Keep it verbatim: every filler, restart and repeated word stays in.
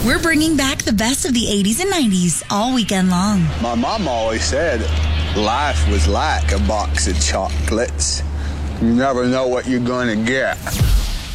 We're bringing back the best of the eighties and nineties all weekend long. My mom always said life was like a box of chocolates. You never know what you're going to get.